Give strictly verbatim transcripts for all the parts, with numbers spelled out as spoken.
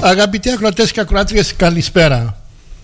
Αγαπητοί ακροατές και ακροάτριες, καλησπέρα.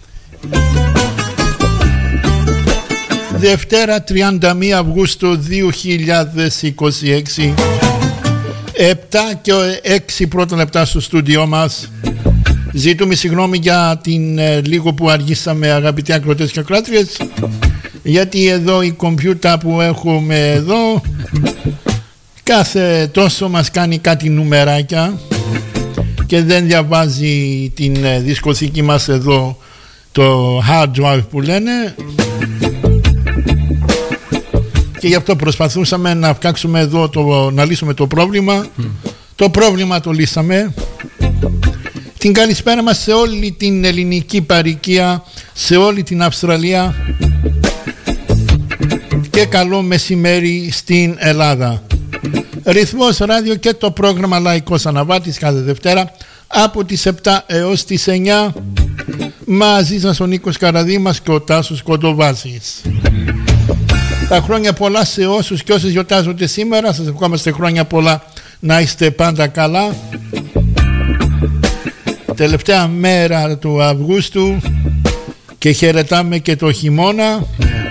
Δευτέρα τριάντα μία Αυγούστου δύο χιλιάδες είκοσι έξι, επτά και έξι πρώτα λεπτά στο στούντιό μας. Ζητούμε συγγνώμη για την ε, λίγο που αργήσαμε, αγαπητοί ακροατές και ακροάτριες, γιατί εδώ η κομπιούτα που έχουμε εδώ κάθε τόσο μας κάνει κάτι νουμεράκια και δεν διαβάζει την ε, δισκοθήκη μας εδώ, το hard drive που λένε, και γι' αυτό προσπαθούσαμε να φτιάξουμε εδώ το, να λύσουμε το πρόβλημα. Mm. Το πρόβλημα το λύσαμε. Την καλησπέρα μας σε όλη την ελληνική παροικία, σε όλη την Αυστραλία, και καλό μεσημέρι στην Ελλάδα. Ρυθμός ράδιο και το πρόγραμμα Λαϊκός Αναβάτης κάθε Δευτέρα από τις επτά έως τις εννιά. Μαζί σας ο Νίκος Καραδήμας και ο Τάσος Κοντοβάσης. Τα χρόνια πολλά σε όσους και όσες γιορτάζονται σήμερα. Σας ευχόμαστε χρόνια πολλά, να είστε πάντα καλά. Τελευταία μέρα του Αυγούστου και χαιρετάμε και το χειμώνα.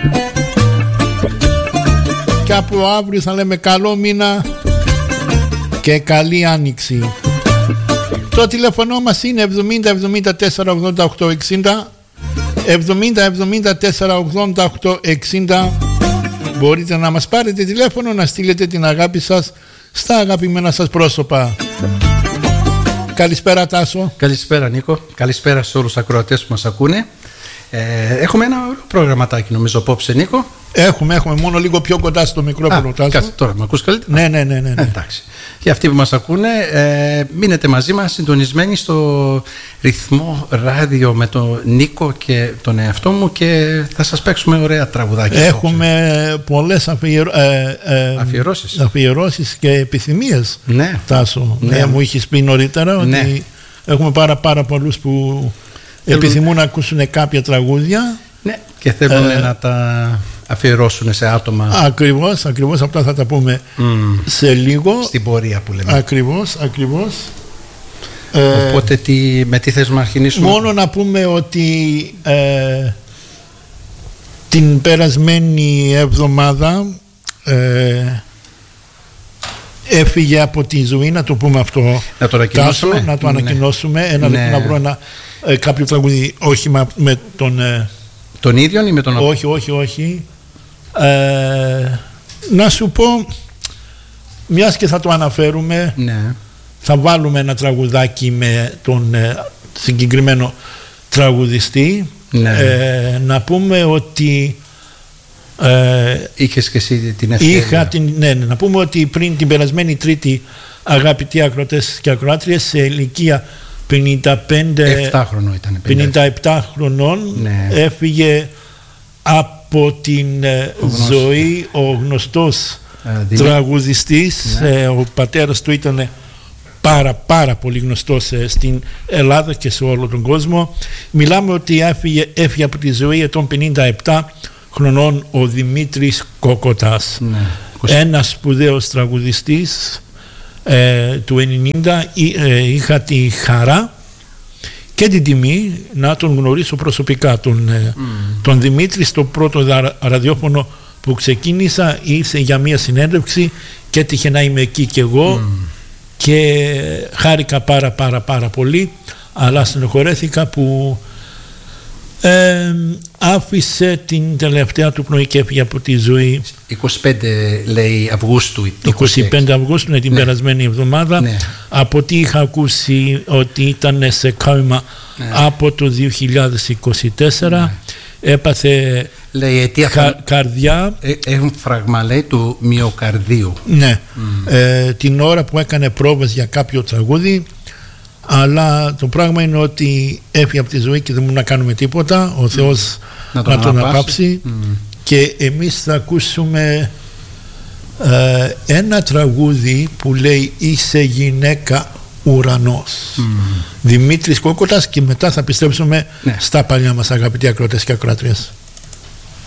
Και από αύριο θα λέμε καλό μήνα και καλή άνοιξη. Το τηλέφωνο μας είναι εβδομήντα εβδομήντα τέσσερα ογδόντα οκτώ εξήντα, εβδομήντα εβδομήντα τέσσερα ογδόντα οκτώ εξήντα. Μπορείτε να μας πάρετε τηλέφωνο, να στείλετε την αγάπη σας στα αγαπημένα σας πρόσωπα. Καλησπέρα Τάσο. Καλησπέρα Νίκο, καλησπέρα σε όλους τους ακροατές που μας ακούνε. ε, Έχουμε ένα προγραμματάκι νομίζω απόψε, Νίκο. Έχουμε, έχουμε, μόνο λίγο πιο κοντά στο μικρόφωνο. Τάσο. Κάτσε, τώρα με ακούς καλύτερα? Ναι, ναι, ναι, ναι, ναι. Ε, εντάξει. Για αυτοί που μας ακούνε, ε, μείνετε μαζί μας συντονισμένοι στο ρυθμό ράδιο με τον Νίκο και τον εαυτό μου, και θα σας παίξουμε ωραία τραγουδάκια. Έχουμε απόψε πολλές αφιερω... ε, ε, αφιερώσεις. αφιερώσεις και επιθυμίες, ναι. Τάσο. Ναι. Ναι, μου είχες πει νωρίτερα ότι ναι. έχουμε πάρα πάρα πολλούς που θέλουν... επιθυμούν να ακούσουν κάποια τραγούδια. Ναι, και θέλουν ε, να τα αφιερώσουν σε άτομα. Ακριβώς, ακριβώς, αυτά θα τα πούμε mm. σε λίγο. Στην πορεία που λέμε. Ακριβώς, ακριβώς. Οπότε τι, με τι θες να αρχινήσουμε? Μόνο να πούμε ότι ε, την περασμένη εβδομάδα ε, έφυγε από τη ζωή, να το πούμε αυτό. Να το ανακοινώσουμε. Τάσο, να το ανακοινώσουμε. Ναι. Ένα λεπτό, ναι. Να βρω ένα, ε, κάποιο τραγούδι, όχι με τον... Ε, τον ίδιον ή με τον... Όχι, όχι, όχι. Ε, να σου πω, μιας και θα το αναφέρουμε, ναι. θα βάλουμε ένα τραγουδάκι με τον ε, συγκεκριμένο τραγουδιστή. Ναι. Ε, να πούμε ότι ε, είχες και εσύ την ευκαιρία. Είχα την, ναι, ναι, να πούμε ότι πριν την περασμένη Τρίτη, αγαπητοί ακροατές και ακροάτριες, σε ηλικία πενήντα πέντε, επτά χρονών ήταν, πενήντα επτά χρονών, ναι. έφυγε από την ο ζωή ο γνωστός Α, τραγουδιστής. Ναι. Ε, ο πατέρας του ήταν πάρα πάρα πολύ γνωστός ε, στην Ελλάδα και σε όλο τον κόσμο. Μιλάμε ότι έφυγε, έφυγε από τη ζωή ετών πενήντα επτά χρονών ο Δημήτρης Κόκοτας. Ναι. Ένας σπουδαίος τραγουδιστής ε, του ενενήντα. ε, είχα τη χαρά και την τιμή να τον γνωρίσω προσωπικά τον, mm. τον Δημήτρη. Στο πρώτο ραδιόφωνο που ξεκίνησα ήρθε για μια συνέντευξη και έτυχε να είμαι εκεί κι εγώ, mm. και χάρηκα πάρα πάρα πάρα πολύ, αλλά στενοχωρέθηκα που ε, άφησε την τελευταία του πνοή και έφυγε από τη ζωή. είκοσι πέντε λέει Αυγούστου. είκοσι πέντε Αυγούστου είναι την ναι. περασμένη εβδομάδα. Ναι. Από ό,τι είχα ακούσει ότι ήταν σε κόμμα ναι. από το δύο χιλιάδες είκοσι τέσσερα. Ναι. Έπαθε λέει, αιτία κα, φρα... καρδιά. Ε, έχουν φραγμα λέει του μυοκαρδίου. Ναι. Mm. Ε, την ώρα που έκανε πρόβες για κάποιο τραγούδι. Αλλά το πράγμα είναι ότι έφυγε από τη ζωή και δεν μπορούμε να κάνουμε τίποτα. Ο Θεός mm. να τον, να τον αναπάψει. Mm. Και εμείς θα ακούσουμε ε, ένα τραγούδι που λέει «Είσαι γυναίκα ουρανός». Mm. Δημήτρης Κόκοτας, και μετά θα πιστέψουμε ναι. στα παλιά μας, αγαπητοί ακροατές και ακροάτριες.